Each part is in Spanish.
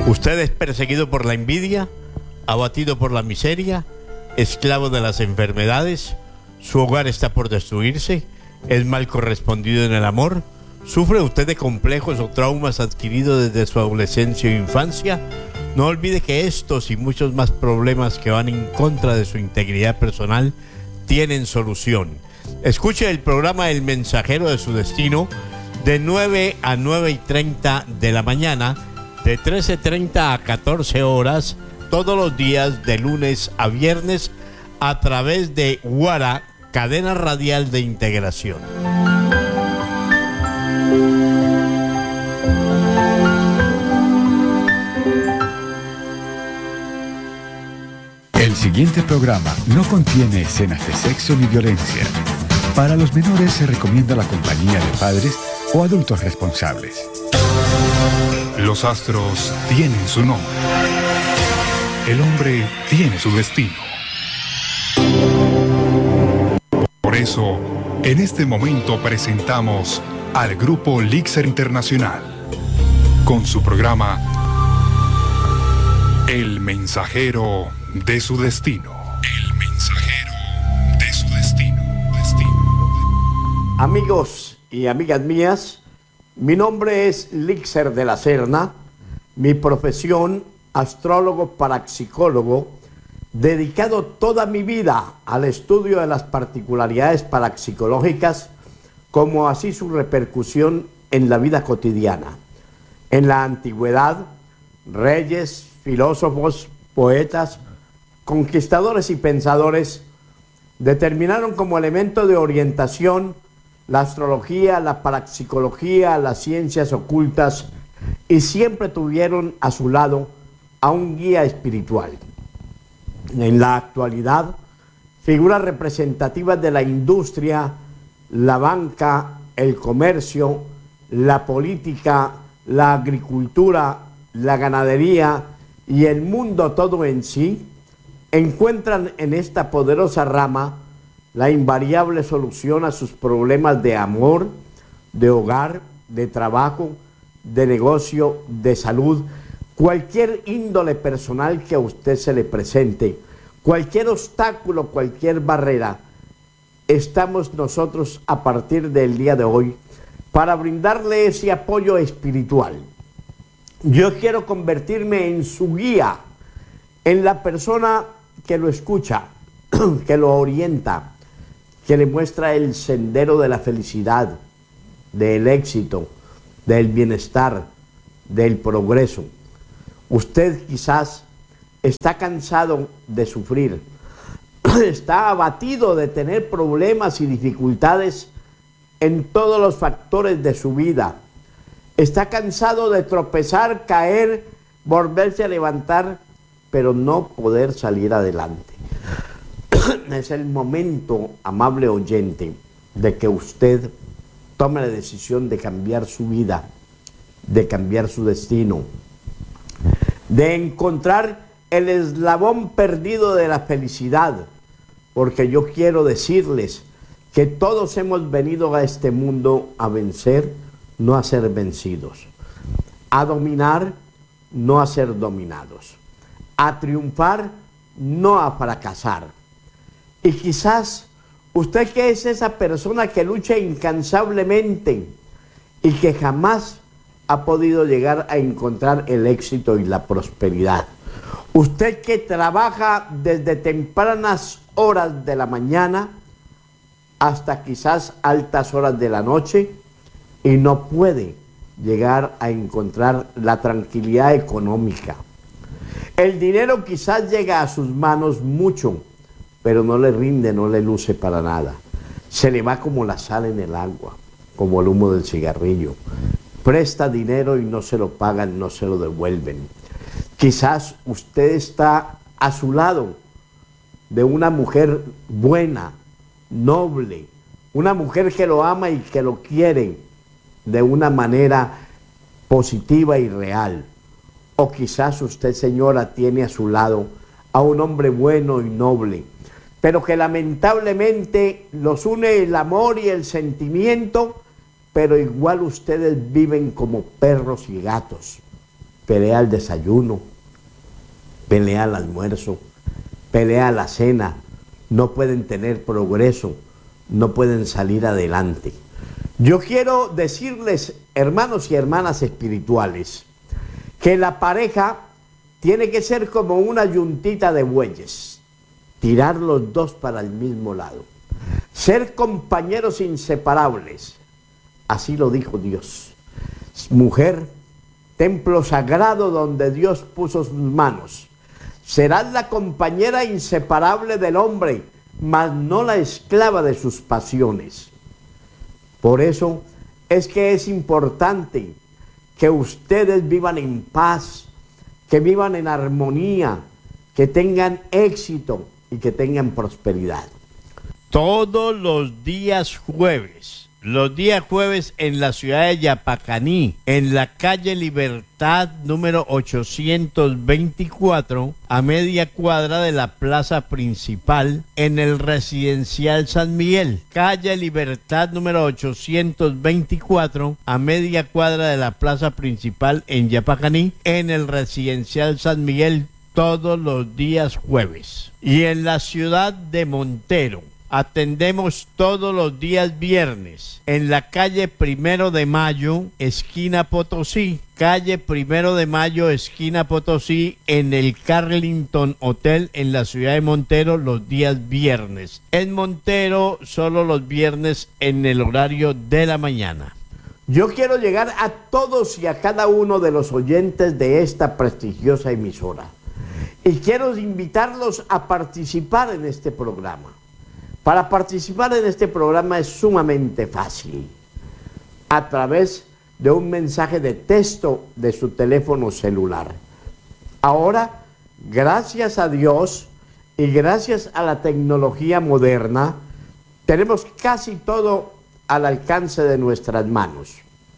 Usted es perseguido por la envidia, abatido por la miseria, esclavo de las enfermedades, su hogar está por destruirse, es mal correspondido en el amor, sufre usted de complejos o traumas adquiridos desde su adolescencia o infancia. No olvide que estos y muchos más problemas que van en contra de su integridad personal tienen solución. Escuche el programa El Mensajero de su Destino de 9 a 9:30 de la mañana, de 13:30 a 14 horas, todos los días de lunes a viernes, a través de Guara, cadena radial de integración. El siguiente programa no contiene escenas de sexo ni violencia. Para los menores se recomienda la compañía de padres o adultos responsables. Los astros tienen su nombre. El hombre tiene su destino. Por eso, en este momento presentamos al grupo Lixer Internacional con su programa El Mensajero de su Destino. El Mensajero de su Destino. Amigos y amigas mías, mi nombre es Lixer de la Serna, mi profesión, astrólogo parapsicólogo, dedicado toda mi vida al estudio de las particularidades parapsicológicas, como así su repercusión en la vida cotidiana. En la antigüedad, reyes, filósofos, poetas, conquistadores y pensadores determinaron como elemento de orientación la astrología, la parapsicología, las ciencias ocultas, y siempre tuvieron a su lado a un guía espiritual. En la actualidad, figuras representativas de la industria, la banca, el comercio, la política, la agricultura, la ganadería y el mundo todo en sí, encuentran en esta poderosa rama la invariable solución a sus problemas de amor, de hogar, de trabajo, de negocio, de salud, cualquier índole personal que a usted se le presente, cualquier obstáculo, cualquier barrera. Estamos nosotros a partir del día de hoy para brindarle ese apoyo espiritual. Yo quiero convertirme en su guía, en la persona que lo escucha, que lo orienta, que le muestra el sendero de la felicidad, del éxito, del bienestar, del progreso. Usted quizás está cansado de sufrir, está abatido de tener problemas y dificultades en todos los factores de su vida. Está cansado de tropezar, caer, volverse a levantar, pero no poder salir adelante. Es el momento, amable oyente, de que usted tome la decisión de cambiar su vida, de cambiar su destino, de encontrar el eslabón perdido de la felicidad, porque yo quiero decirles que todos hemos venido a este mundo a vencer, no a ser vencidos, a dominar, no a ser dominados, a triunfar, no a fracasar. Y quizás usted, que es esa persona que lucha incansablemente y que jamás ha podido llegar a encontrar el éxito y la prosperidad. Usted que trabaja desde tempranas horas de la mañana hasta quizás altas horas de la noche y no puede llegar a encontrar la tranquilidad económica. El dinero quizás llega a sus manos mucho, pero no le rinde, no le luce para nada. Se le va como la sal en el agua, como el humo del cigarrillo. Presta dinero y no se lo pagan, no se lo devuelven. Quizás usted está a su lado de una mujer buena, noble, una mujer que lo ama y que lo quiere de una manera positiva y real. O quizás usted, señora, tiene a su lado a un hombre bueno y noble, pero que lamentablemente los une el amor y el sentimiento, pero igual ustedes viven como perros y gatos, pelea al desayuno, pelea al almuerzo, pelea a la cena, no pueden tener progreso, no pueden salir adelante. Yo quiero decirles, hermanos y hermanas espirituales, que la pareja tiene que ser como una yuntita de bueyes, tirar los dos para el mismo lado, ser compañeros inseparables. Así lo dijo Dios. Mujer, templo sagrado donde Dios puso sus manos. Serás la compañera inseparable del hombre, mas no la esclava de sus pasiones. Por eso es que es importante que ustedes vivan en paz, que vivan en armonía, que tengan éxito y que tengan prosperidad. Todos los días jueves en la ciudad de Yapacaní, en la calle Libertad número 824, a media cuadra de la plaza principal, en el residencial San Miguel. Calle Libertad número 824, a media cuadra de la plaza principal en Yapacaní, en el residencial San Miguel, todos los días jueves. Y en la ciudad de Montero, atendemos todos los días viernes en la calle 1 de Mayo, esquina Potosí. Calle 1 de Mayo, esquina Potosí, en el Carlington Hotel en la ciudad de Montero, los días viernes. En Montero, solo los viernes en el horario de la mañana. Yo quiero llegar a todos y a cada uno de los oyentes de esta prestigiosa emisora. Y quiero invitarlos a participar en este programa. Para participar en este programa es sumamente fácil. A través de un mensaje de texto de su teléfono celular. Ahora, gracias a Dios y gracias a la tecnología moderna, tenemos casi todo al alcance de nuestras manos.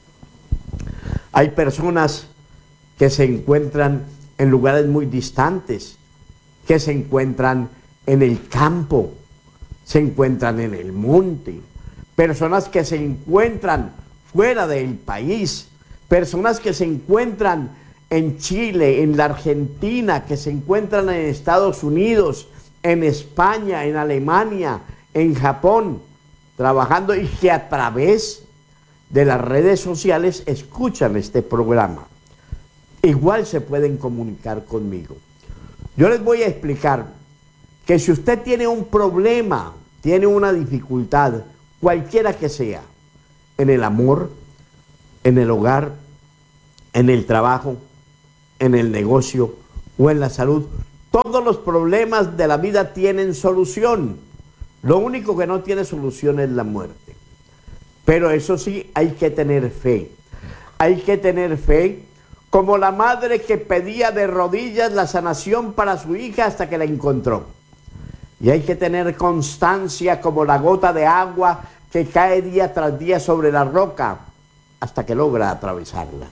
Hay personas que se encuentran en lugares muy distantes, que se encuentran en el campo, se encuentran en el monte, personas que se encuentran fuera del país, personas que se encuentran en Chile, en la Argentina, que se encuentran en Estados Unidos, en España, en Alemania, en Japón, trabajando y que a través de las redes sociales escuchan este programa. Igual se pueden comunicar conmigo. Yo les voy a explicar que si usted tiene un problema, tiene una dificultad, cualquiera que sea, en el amor, en el hogar, en el trabajo, en el negocio o en la salud, todos los problemas de la vida tienen solución. Lo único que no tiene solución es la muerte. Pero eso sí, hay que tener fe. Hay que tener fe como la madre que pedía de rodillas la sanación para su hija hasta que la encontró. Y hay que tener constancia como la gota de agua que cae día tras día sobre la roca hasta que logra atravesarla.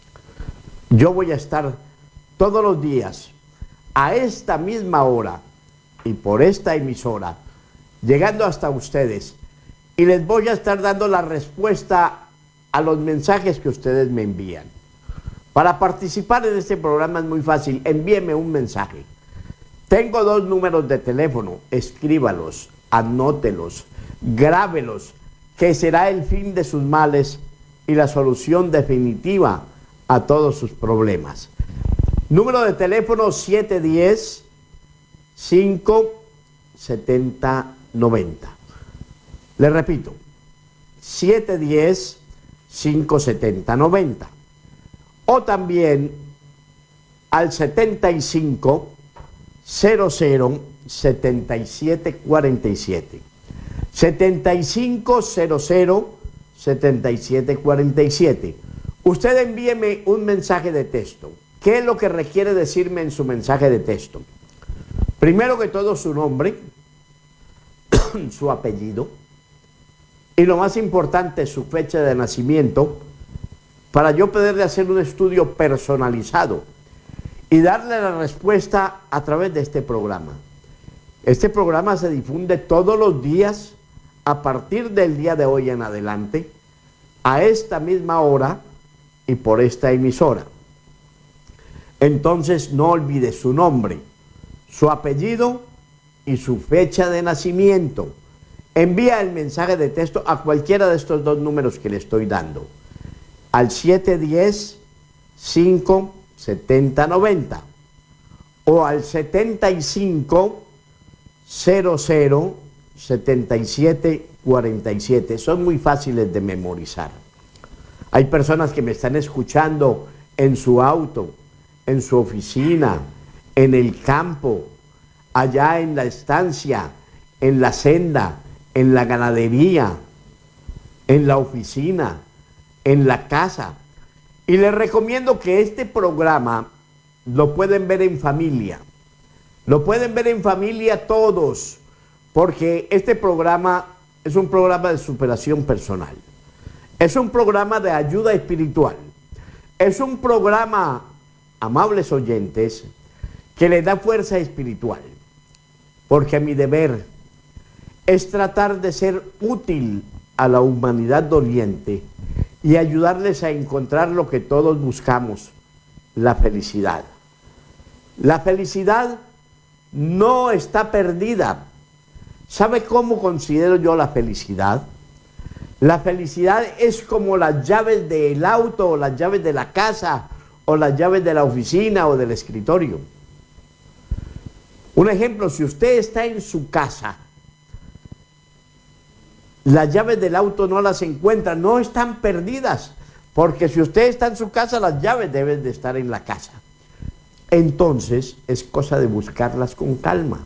Yo voy a estar todos los días a esta misma hora y por esta emisora llegando hasta ustedes y les voy a estar dando la respuesta a los mensajes que ustedes me envían. Para participar en este programa es muy fácil, envíeme un mensaje. Tengo 2 números de teléfono, escríbalos, anótelos, grábelos, que será el fin de sus males y la solución definitiva a todos sus problemas. Número de teléfono 710-570-90. Le repito, 710-570-90. O también al 75 00 7747. 75 00 7747. Usted envíeme un mensaje de texto. ¿Qué es lo que requiere decirme en su mensaje de texto? Primero que todo, su nombre, su apellido y lo más importante, su fecha de nacimiento, para yo poderle hacer un estudio personalizado y darle la respuesta a través de este programa. Este programa se difunde todos los días a partir del día de hoy en adelante, a esta misma hora y por esta emisora. Entonces no olvide su nombre, su apellido y su fecha de nacimiento. Envía el mensaje de texto a cualquiera de estos dos números que le estoy dando. Al 710-570-90 o al 7500-7747. Son muy fáciles de memorizar. Hay personas que me están escuchando en su auto, en su oficina, en el campo, allá en la estancia, en la senda, en la ganadería, en la oficina, en la casa. Y les recomiendo que este programa lo pueden ver en familia. Lo pueden ver en familia todos, porque este programa es un programa de superación personal. Es un programa de ayuda espiritual. Es un programa, amables oyentes, que le da fuerza espiritual. Porque mi deber es tratar de ser útil a la humanidad de Oriente y ayudarles a encontrar lo que todos buscamos, la felicidad. La felicidad no está perdida. ¿Sabe cómo considero yo la felicidad? La felicidad es como las llaves del auto, o las llaves de la casa, o las llaves de la oficina o del escritorio. Un ejemplo, si usted está en su casa, las llaves del auto no las encuentra, no están perdidas, porque si usted está en su casa, las llaves deben de estar en la casa. Entonces, es cosa de buscarlas con calma.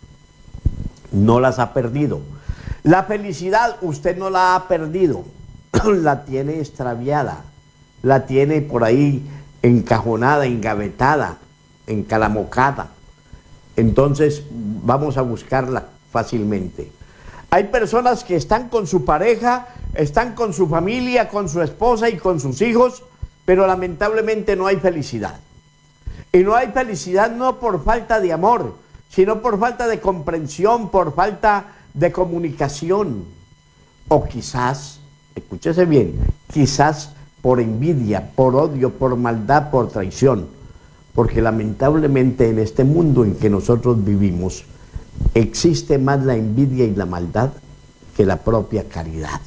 No las ha perdido. La felicidad usted no la ha perdido, la tiene extraviada, la tiene por ahí encajonada, engavetada, encalamocada. Entonces, vamos a buscarla fácilmente. Hay personas que están con su pareja, están con su familia, con su esposa y con sus hijos, pero lamentablemente no hay felicidad. Y no hay felicidad no por falta de amor, sino por falta de comprensión, por falta de comunicación. O quizás, escúchese bien, quizás por envidia, por odio, por maldad, por traición. Porque lamentablemente en este mundo en que nosotros vivimos, existe más la envidia y la maldad que la propia caridad.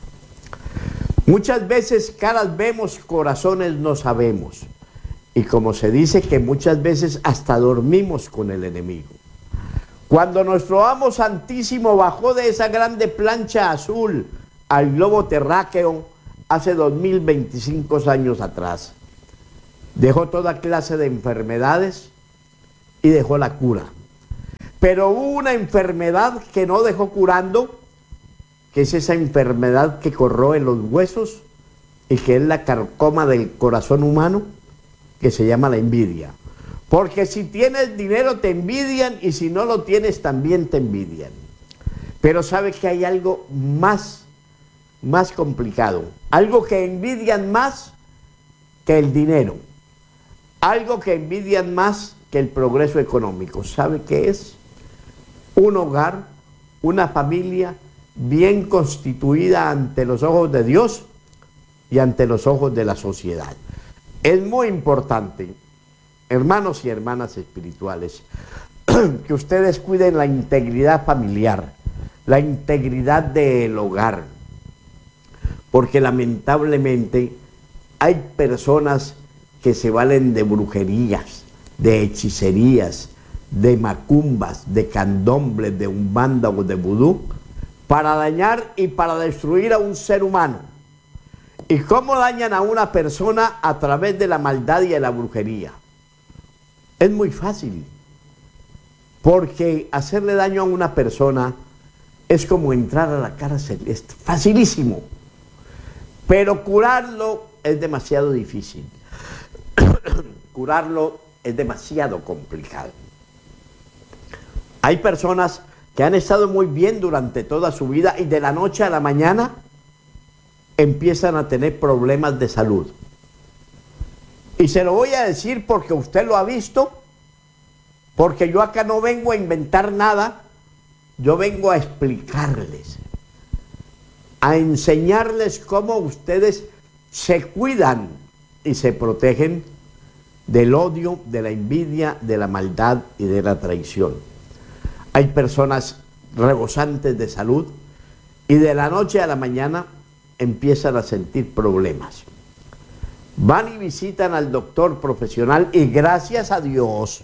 Muchas veces caras vemos, corazones no sabemos. Y como se dice que muchas veces hasta dormimos con el enemigo. Cuando nuestro amo santísimo bajó de esa grande plancha azul al globo terráqueo hace 2025 años atrás, dejó toda clase de enfermedades y dejó la cura. Pero hubo una enfermedad que no dejó curando, que es esa enfermedad que corroe los huesos y que es la carcoma del corazón humano, que se llama la envidia. Porque si tienes dinero te envidian y si no lo tienes también te envidian. Pero sabe que hay algo más complicado, algo que envidian más que el dinero, algo que envidian más que el progreso económico. ¿Sabe qué es? Un hogar, una familia bien constituida ante los ojos de Dios y ante los ojos de la sociedad. Es muy importante, hermanos y hermanas espirituales, que ustedes cuiden la integridad familiar, la integridad del hogar, porque lamentablemente hay personas que se valen de brujerías, de hechicerías, de macumbas, de candombres, de umbanda o de vudú, para dañar y para destruir a un ser humano. ¿Y cómo dañan a una persona? A través de la maldad y de la brujería. Es muy fácil, porque hacerle daño a una persona es como entrar a la cárcel, es facilísimo, pero curarlo es demasiado difícil. Curarlo es demasiado complicado. Hay personas que han estado muy bien durante toda su vida y de la noche a la mañana empiezan a tener problemas de salud. Y se lo voy a decir porque usted lo ha visto, porque yo acá no vengo a inventar nada, yo vengo a explicarles, a enseñarles cómo ustedes se cuidan y se protegen del odio, de la envidia, de la maldad y de la traición. Hay personas rebosantes de salud y de la noche a la mañana empiezan a sentir problemas. Van y visitan al doctor profesional y gracias a Dios,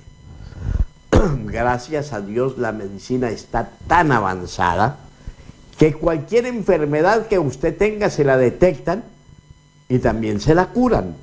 la medicina está tan avanzada que cualquier enfermedad que usted tenga se la detectan y también se la curan.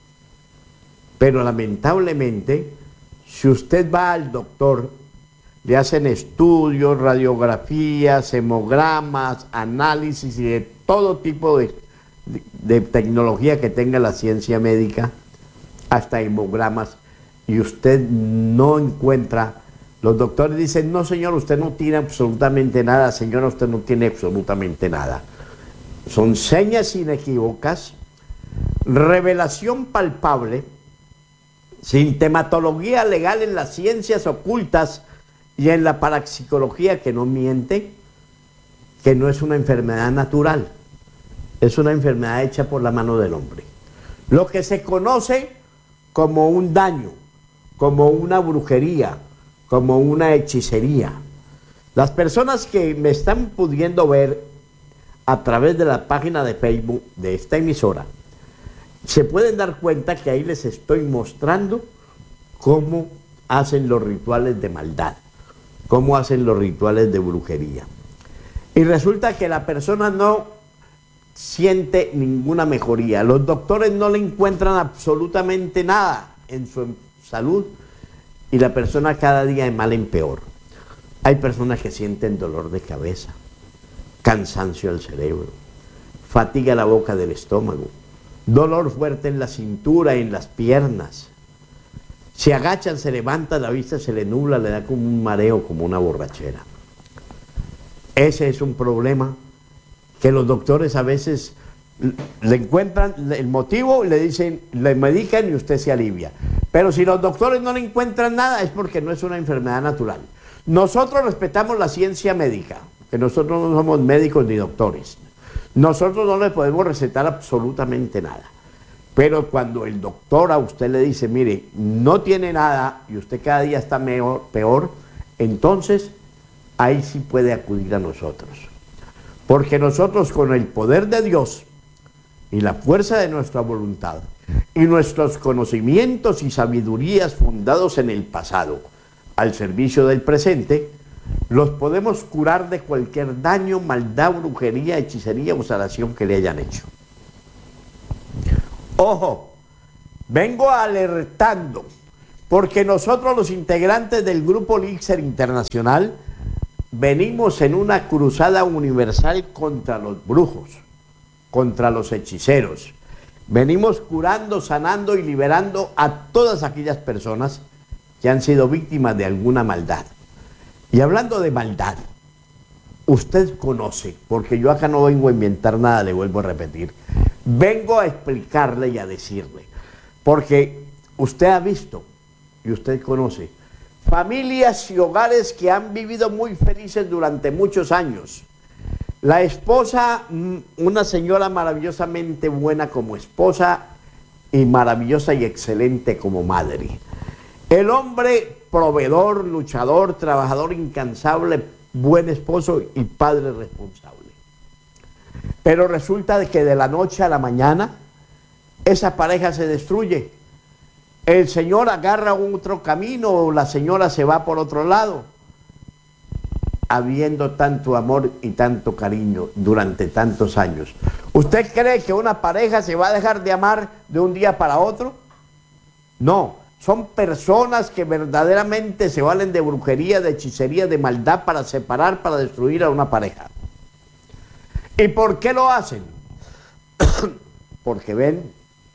Pero lamentablemente, si usted va al doctor, le hacen estudios, radiografías, hemogramas, análisis y de todo tipo de tecnología que tenga la ciencia médica, hasta hemogramas, y usted no encuentra, los doctores dicen, no señor, usted no tiene absolutamente nada, señora, usted no tiene absolutamente nada. Son señas inequívocas, revelación palpable, sintomatología legal en las ciencias ocultas y en la parapsicología que no miente, que no es una enfermedad natural, es una enfermedad hecha por la mano del hombre. Lo que se conoce como un daño, como una brujería, como una hechicería. Las personas que me están pudiendo ver a través de la página de Facebook de esta emisora, se pueden dar cuenta que ahí les estoy mostrando cómo hacen los rituales de maldad, cómo hacen los rituales de brujería. Y resulta que la persona no siente ninguna mejoría. Los doctores no le encuentran absolutamente nada en su salud y la persona cada día de mal en peor. Hay personas que sienten dolor de cabeza, cansancio al cerebro, fatiga la boca del estómago, dolor fuerte en la cintura y en las piernas. Se agachan, se levantan, la vista se le nubla, le da como un mareo, como una borrachera. Ese es un problema que los doctores a veces le encuentran el motivo y le dicen, le medican y usted se alivia. Pero si los doctores no le encuentran nada es porque no es una enfermedad natural. Nosotros respetamos la ciencia médica, que nosotros no somos médicos ni doctores. Nosotros no le podemos recetar absolutamente nada. Pero cuando el doctor a usted le dice, mire, no tiene nada y usted cada día está peor, entonces ahí sí puede acudir a nosotros. Porque nosotros con el poder de Dios y la fuerza de nuestra voluntad y nuestros conocimientos y sabidurías fundados en el pasado al servicio del presente, los podemos curar de cualquier daño, maldad, brujería, hechicería o sanación que le hayan hecho. Ojo, vengo alertando, porque nosotros los integrantes del Grupo Elixir Internacional venimos en una cruzada universal contra los brujos, contra los hechiceros. Venimos curando, sanando y liberando a todas aquellas personas que han sido víctimas de alguna maldad. Y hablando de maldad, usted conoce, porque yo acá no vengo a inventar nada, le vuelvo a repetir, vengo a explicarle y a decirle, porque usted ha visto y usted conoce familias y hogares que han vivido muy felices durante muchos años. La esposa, una señora maravillosamente buena como esposa y maravillosa y excelente como madre. El hombre proveedor, luchador, trabajador incansable, buen esposo y padre responsable. Pero resulta de que de la noche a la mañana esa pareja se destruye. El señor agarra otro camino o la señora se va por otro lado, habiendo tanto amor y tanto cariño durante tantos años. ¿Usted cree que una pareja se va a dejar de amar de un día para otro? No, son personas que verdaderamente se valen de brujería, de hechicería, de maldad para separar, para destruir a una pareja. ¿Y por qué lo hacen? Porque ven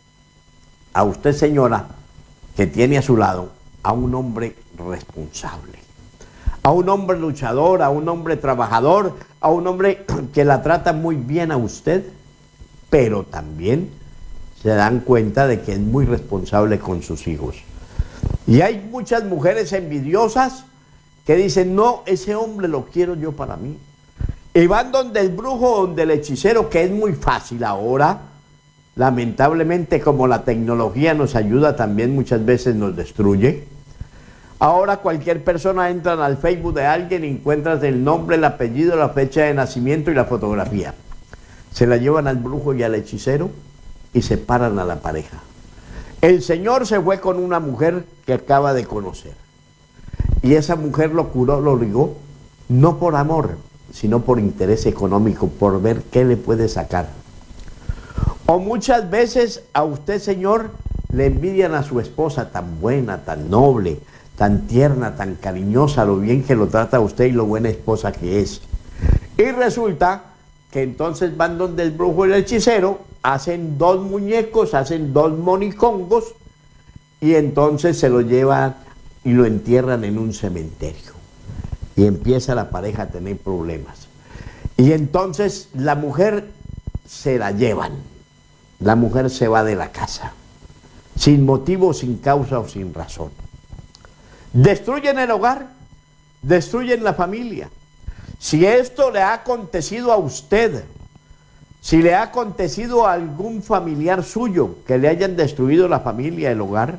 a usted, señora, que tiene a su lado a un hombre responsable, a un hombre luchador, a un hombre trabajador, a un hombre que la trata muy bien a usted, pero también se dan cuenta de que es muy responsable con sus hijos. Y hay muchas mujeres envidiosas que dicen, no, ese hombre lo quiero yo para mí. Y van donde el brujo, donde el hechicero, que es muy fácil ahora, lamentablemente, como la tecnología nos ayuda, también muchas veces nos destruye. Ahora cualquier persona entra al Facebook de alguien y encuentras el nombre, el apellido, la fecha de nacimiento y la fotografía. Se la llevan al brujo y al hechicero y separan a la pareja. El señor se fue con una mujer que acaba de conocer. Y esa mujer lo curó, lo ligó, no por amor, sino por interés económico, por ver qué le puede sacar. O muchas veces a usted, señor, le envidian a su esposa tan buena, tan noble, tan tierna, tan cariñosa, lo bien que lo trata a usted y lo buena esposa que es. Y resulta que entonces van donde el brujo y el hechicero, hacen dos muñecos, hacen dos monicongos y entonces se lo llevan y lo entierran en un cementerio. Y empieza la pareja a tener problemas. Y entonces la mujer se la llevan. La mujer se va de la casa, sin motivo, sin causa o sin razón. Destruyen el hogar, destruyen la familia. Si esto le ha acontecido a usted, si le ha acontecido a algún familiar suyo que le hayan destruido la familia, el hogar,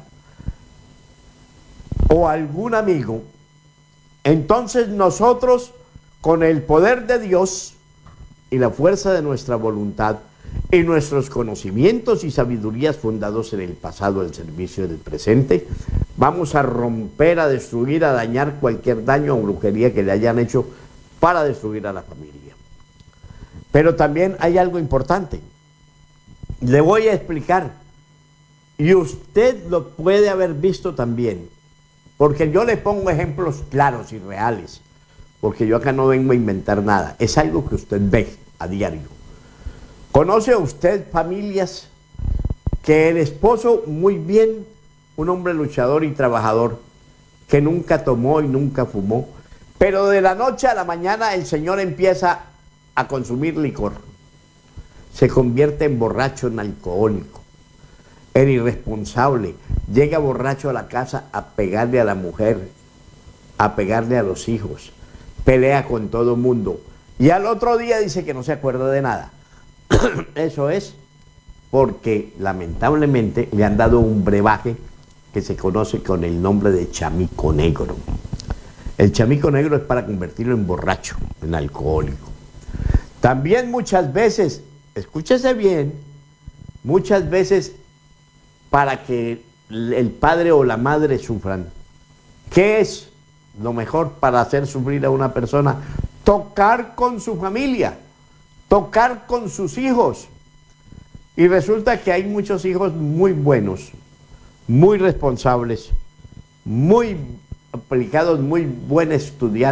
o algún amigo, entonces nosotros, con el poder de Dios y la fuerza de nuestra voluntad y nuestros conocimientos y sabidurías fundados en el pasado al servicio del presente, vamos a romper, a destruir, a dañar cualquier daño o brujería que le hayan hecho para destruir a la familia. Pero también hay algo importante. Le voy a explicar. Y usted lo puede haber visto también. Porque yo le pongo ejemplos claros y reales. Porque yo acá no vengo a inventar nada. Es algo que usted ve a diario. ¿Conoce usted familias que el esposo muy bien, un hombre luchador y trabajador, que nunca tomó y nunca fumó, pero de la noche a la mañana el señor empieza a consumir licor, se convierte en borracho, en alcohólico, en irresponsable, llega borracho a la casa a pegarle a la mujer, a pegarle a los hijos, pelea con todo el mundo y al otro día dice que no se acuerda de nada? Eso es porque lamentablemente le han dado un brebaje que se conoce con el nombre de chamico negro. El chamico negro es para convertirlo en borracho, en alcohólico. También muchas veces, escúchese bien, muchas veces para que el padre o la madre sufran. ¿Qué es lo mejor para hacer sufrir a una persona? Tocar con su familia, tocar con sus hijos. Y resulta que hay muchos hijos muy buenos, muy responsables, muy aplicados, muy buen estudiantes.